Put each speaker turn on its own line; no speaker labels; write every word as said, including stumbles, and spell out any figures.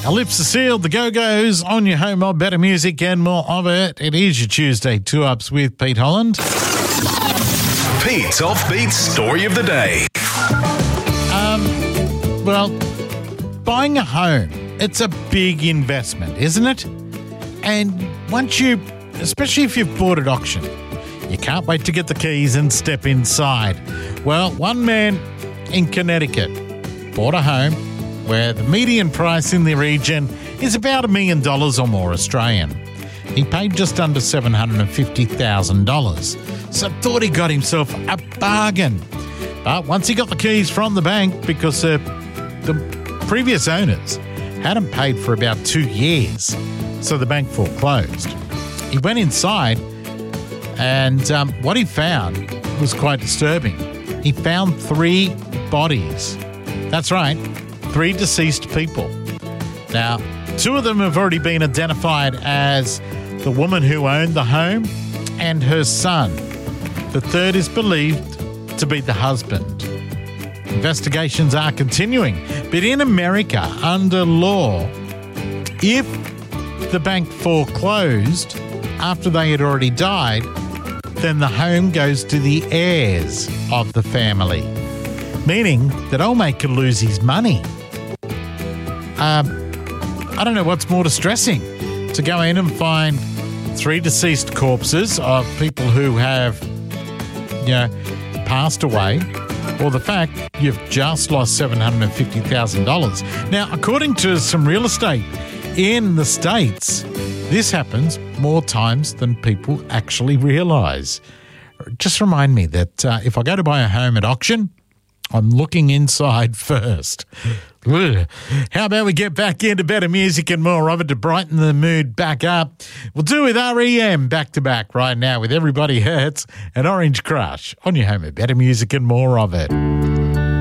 Lips are sealed, the Go-Go's on your home of better music and more of it. It is your Tuesday two-ups with Pete Holland.
Pete's Offbeat Story of the Day.
Um, well, buying a home, it's a big investment, isn't it? And once you, especially if you've bought at auction, you can't wait to get the keys and step inside. Well, one man in Connecticut bought a home where the median price in the region is about a million dollars or more Australian. He paid just under seven hundred fifty thousand dollars, so thought he got himself a bargain. But once he got the keys from the bank, because uh, the previous owners hadn't paid for about two years, so the bank foreclosed. He went inside, and um, what he found was quite disturbing. He found three bodies. That's right, three deceased people. Now, two of them have already been identified as the woman who owned the home and her son. The third is believed to be the husband. Investigations are continuing, but in America, under law, if the bank foreclosed after they had already died, then the home goes to the heirs of the family, meaning that old mate could lose his money. Um, I don't know what's more distressing, to go in and find three deceased corpses of people who have, you know, passed away, or the fact you've just lost seven hundred fifty thousand dollars. Now, according to some real estate in the States, this happens more times than people actually realise. Just remind me that uh, if I go to buy a home at auction, I'm looking inside first. How about we get back into better music and more of it to brighten the mood back up? We'll do with R E M back to back right now with Everybody Hurts and Orange Crush on your home of better music and more of it.